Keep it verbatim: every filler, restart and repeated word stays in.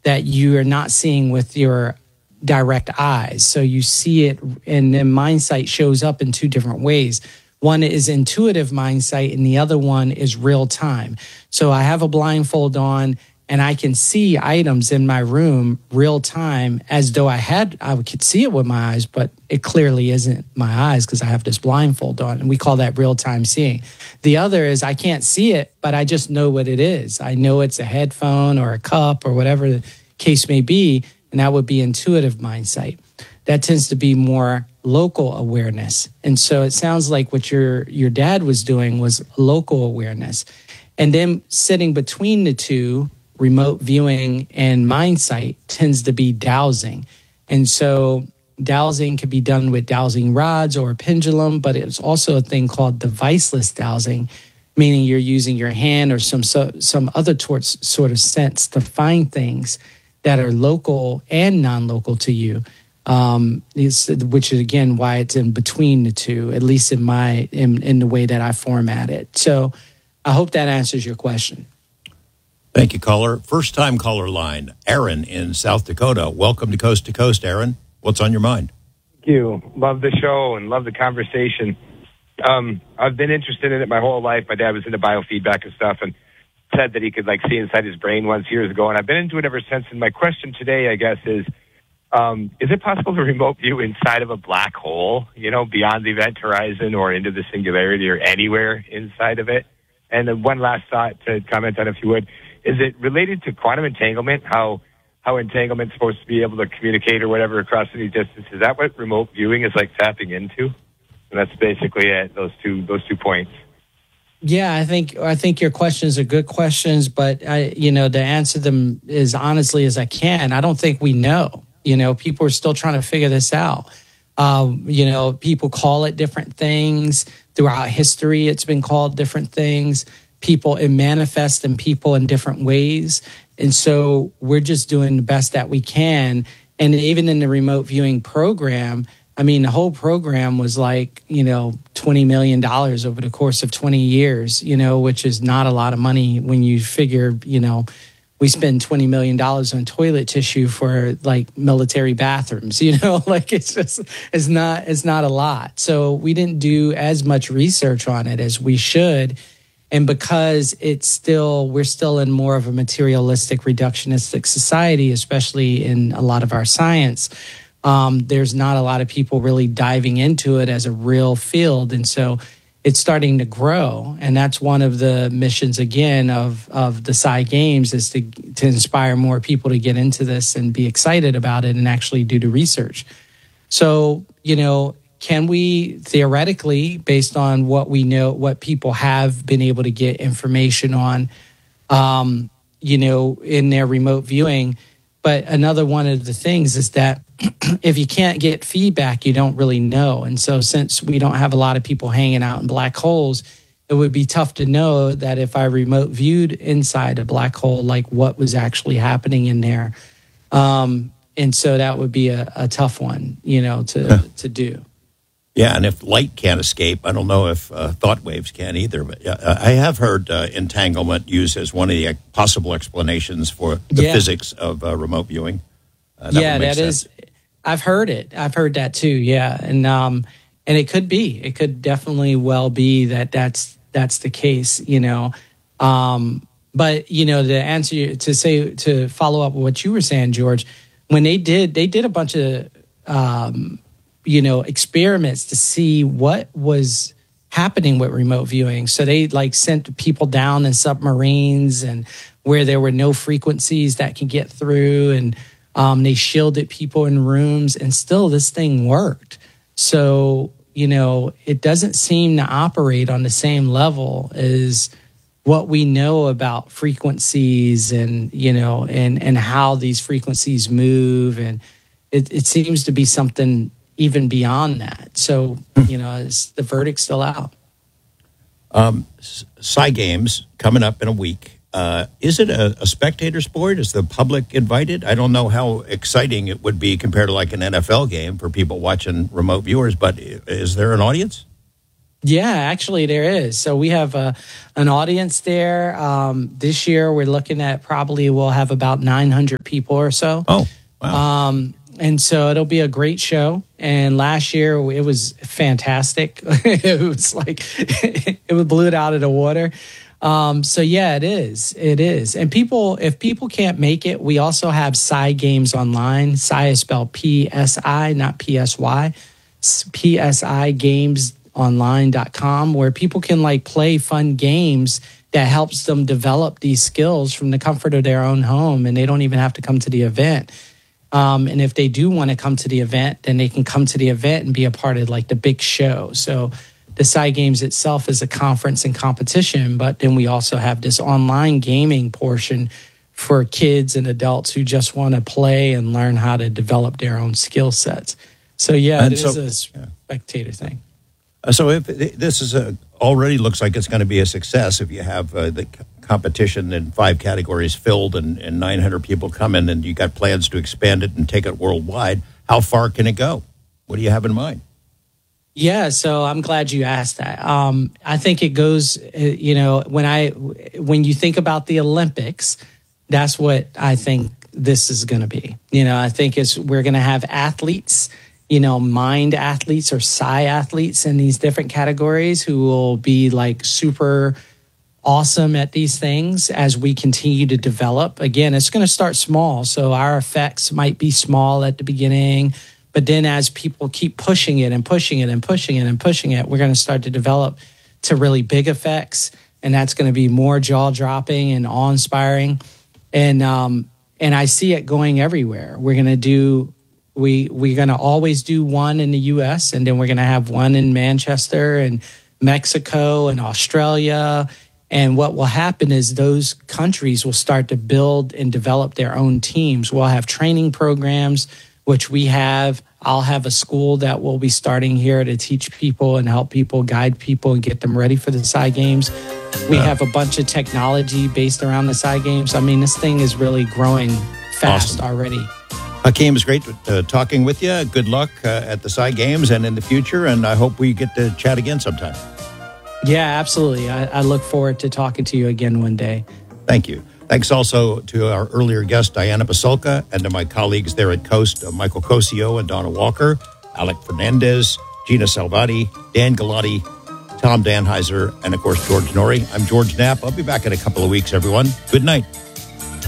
that you are not seeing with your direct eyes. So you see it, and then MindSight shows up in two different ways. One is intuitive MindSight, and the other one is real time. So I have a blindfold on, and I can see items in my room real time as though I had, I could see it with my eyes, but it clearly isn't my eyes because I have this blindfold on, and we call that real time seeing. The other is I can't see it, but I just know what it is. I know it's a headphone or a cup or whatever the case may be, and that would be intuitive MindSight. That tends to be more local awareness. And so it sounds like what your your dad was doing was local awareness. And then sitting between the two, remote viewing and MindSight, tends to be dowsing. And so dowsing can be done with dowsing rods or a pendulum, but it's also a thing called deviceless dowsing, meaning you're using your hand or some so, some other torts, sort of sense to find things that are local and non-local to you. Um, which is, again, why it's in between the two, at least in my in, in the way that I format it. So I hope that answers your question. Thank you, caller. First-time caller line, Aaron in South Dakota. Welcome to Coast to Coast, Aaron. What's on your mind? Thank you. Love the show and love the conversation. Um, I've been interested in it my whole life. My dad was into biofeedback and stuff and said that he could, like, see inside his brain once years ago, and I've been into it ever since. And my question today, I guess, is, Um, is it possible to remote view inside of a black hole, you know, beyond the event horizon or into the singularity or anywhere inside of it? And then one last thought to comment on, if you would, is it related to quantum entanglement, how how entanglement's supposed to be able to communicate or whatever across any distance? Is that what remote viewing is like tapping into? And that's basically it, those two those two points. Yeah, I think I think your questions are good questions, but I, you know, to answer them as honestly as I can, I don't think we know. You know, people are still trying to figure this out. Um, you know, people call it different things. Throughout history, it's been called different things. People, it manifests in people in different ways. And so we're just doing the best that we can. And even in the remote viewing program, I mean, the whole program was like, you know, twenty million dollars over the course of twenty years, you know, which is not a lot of money when you figure, you know, we spend twenty million dollars on toilet tissue for like military bathrooms, you know, like it's just, it's not, it's not a lot. So we didn't do as much research on it as we should. And because it's still, we're still in more of a materialistic, reductionistic society, especially in a lot of our science, um, there's not a lot of people really diving into it as a real field. And so it's starting to grow, and that's one of the missions, again, of of the Sci Games, is to to inspire more people to get into this and be excited about it and actually do the research. So, you know, can we theoretically, based on what we know, what people have been able to get information on, um, you know, in their remote viewing? But another one of the things is that if you can't get feedback, you don't really know. And so since we don't have a lot of people hanging out in black holes, it would be tough to know that if I remote viewed inside a black hole, like what was actually happening in there. Um, and so that would be a, a tough one, you know, to, yeah. to do. Yeah, and if light can't escape, I don't know if uh, thought waves can either. But uh, I have heard uh, entanglement used as one of the possible explanations for the yeah. physics of uh, remote viewing. Uh, that yeah, that sense. is. I've heard it. I've heard that too. Yeah, and um, and it could be. It could definitely well be that that's that's the case. You know, um, but you know, to answer you, to say to follow up with what you were saying, George, when they did they did a bunch of um, you know experiments to see what was happening with remote viewing. So they like sent people down in submarines and where there were no frequencies that can get through, and Um, they shielded people in rooms, and still this thing worked. So, you know, it doesn't seem to operate on the same level as what we know about frequencies and, you know, and, and how these frequencies move. And it, it seems to be something even beyond that. So, you know, it's, the verdict's still out. Um, Sci Games coming up in a week. Uh, is it a, a spectator sport? Is the public invited? I don't know how exciting it would be compared to like an N F L game for people watching remote viewers, but is there an audience? Yeah, actually there is. So we have a, an audience there. Um, this year we're looking at probably we'll have about nine hundred people or so. Oh, wow. Um, and so it'll be a great show. And last year it was fantastic. It was like, it blew it out of the water. Um, so yeah, it is. It is. And people, if people can't make it, we also have Psy Games Online. Psy is spelled P S I, not P S Y. P S I Games online dot com, where people can like play fun games that helps them develop these skills from the comfort of their own home, and they don't even have to come to the event. Um, and if they do want to come to the event, then they can come to the event and be a part of like the big show. So the Psy Games itself is a conference and competition, but then we also have this online gaming portion for kids and adults who just want to play and learn how to develop their own skill sets. So yeah, And it so- is a spectator thing. Uh, So if this is a, already looks like it's going to be a success if you have uh, the c- competition in five categories filled and, and nine hundred people come in and you got plans to expand it and take it worldwide, how far can it go? What do you have in mind? Yeah, so I'm glad you asked that. Um, I think it goes, uh, you know, when I when you think about the Olympics, that's what I think this is going to be. You know, I think it's we're going to have athletes, you know, mind athletes or Psy athletes in these different categories who will be like super awesome at these things as we continue to develop. Again, it's going to start small. So our effects might be small at the beginning, but then as people keep pushing it and pushing it and pushing it and pushing it, we're going to start to develop to really big effects. And that's going to be more jaw dropping and awe inspiring. And, um, and I see it going everywhere. We're going to do We, we're going to always do one in the U S, and then we're going to have one in Manchester and Mexico and Australia. And what will happen is those countries will start to build and develop their own teams. We'll have training programs, which we have. I'll have a school that will be starting here to teach people and help people, guide people, and get them ready for the Psy Games. We have a bunch of technology based around the Psy Games. I mean, this thing is really growing fast Awesome. already. Hakeem, it's great uh, talking with you. Good luck uh, at the Psy Games and in the future, and I hope we get to chat again sometime. Yeah, absolutely. I, I look forward to talking to you again one day. Thank you. Thanks also to our earlier guest, Diana Pasulka, and to my colleagues there at Coast, uh, Michael Cosio and Donna Walker, Alec Fernandez, Gina Salvati, Dan Galati, Tom Danheiser, and, of course, George Norrie. I'm George Knapp. I'll be back in a couple of weeks, everyone. Good night.